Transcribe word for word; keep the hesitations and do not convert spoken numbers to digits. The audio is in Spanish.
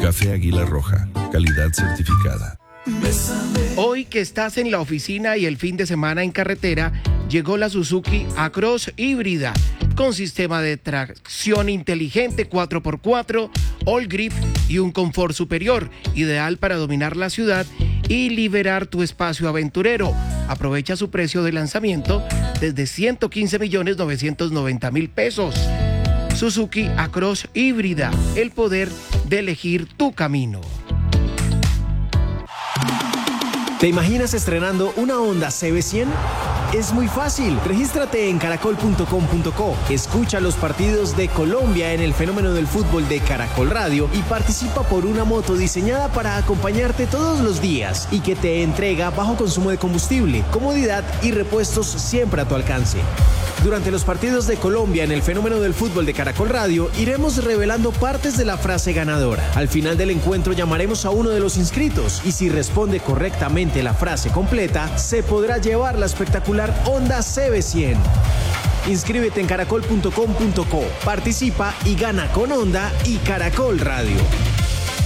Café Águila Roja, calidad certificada. Hoy que estás en la oficina y el fin de semana en carretera, llegó la Suzuki Acros híbrida con sistema de tracción inteligente cuatro por cuatro, all grip y un confort superior, ideal para dominar la ciudad y liberar tu espacio aventurero. Aprovecha su precio de lanzamiento desde ciento quince millones novecientos noventa mil pesos. Suzuki Acros híbrida, el poder de elegir tu camino. ¿Te imaginas estrenando una Honda C B cien? Es muy fácil. Regístrate en caracol punto com punto co. Escucha los partidos de Colombia en el fenómeno del fútbol de Caracol Radio y participa por una moto diseñada para acompañarte todos los días y que te entrega bajo consumo de combustible, comodidad y repuestos siempre a tu alcance. Durante los partidos de Colombia en el fenómeno del fútbol de Caracol Radio, iremos revelando partes de la frase ganadora. Al final del encuentro llamaremos a uno de los inscritos y si responde correctamente la frase completa, se podrá llevar la espectacular Honda C B cien. Inscríbete en caracol punto com punto co, participa y gana con Honda y Caracol Radio.